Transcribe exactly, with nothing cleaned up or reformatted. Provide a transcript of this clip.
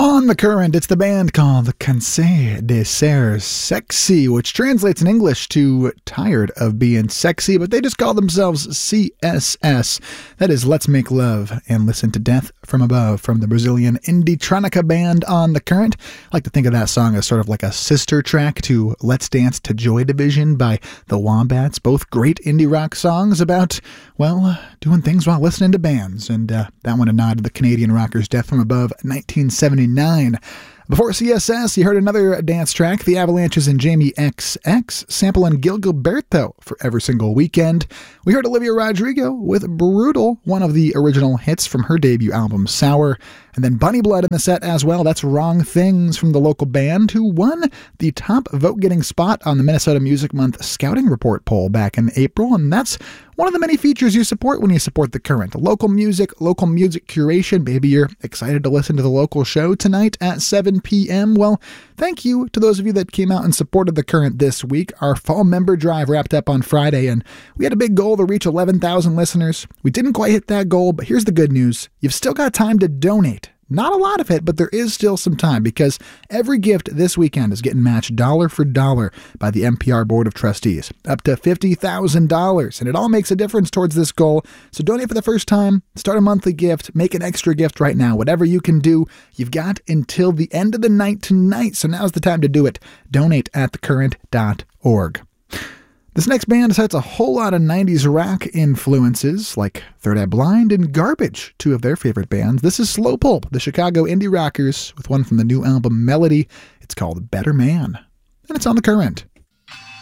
On the current, it's the band called Cansé de Ser Sexy, which translates in English to tired of being sexy, but they just call themselves C S S. That is Let's Make Love and Listen to Death from Above from the Brazilian indie-tronica band On the Current. I like to think of that song as sort of like a sister track to Let's Dance to Joy Division by the Wombats. Both great indie rock songs about, well, doing things while listening to bands. And uh, that one a nod to the Canadian rockers Death from Above, nineteen seventy-nine. Before C S S, you heard another dance track, The Avalanches and Jamie X X, sampling Gil Gilberto for Every Single Weekend. We heard Olivia Rodrigo with Brutal, one of the original hits from her debut album, Sour. And then Bunny Blood in the set as well. That's Wrong Things from the local band who won the top vote-getting spot on the Minnesota Music Month Scouting Report poll back in April. And that's one of the many features you support when you support The Current. Local music, local music curation. Maybe you're excited to listen to the local show tonight at seven p.m. Well, thank you to those of you that came out and supported The Current this week. Our fall member drive wrapped up on Friday, and we had a big goal to reach eleven thousand listeners. We didn't quite hit that goal, but here's the good news. You've still got time to donate. Not a lot of it, but there is still some time because every gift this weekend is getting matched dollar for dollar by the N P R Board of Trustees, up to fifty thousand dollars, and it all makes a difference towards this goal. So donate for the first time, start a monthly gift, make an extra gift right now. Whatever you can do, you've got until the end of the night tonight, so now's the time to do it. Donate at the current dot org. This next band has a whole lot of nineties rock influences, like Third Eye Blind and Garbage, two of their favorite bands. This is Slow Pulp, the Chicago indie rockers, with one from the new album Melody. It's called Better Man, and it's on The Current.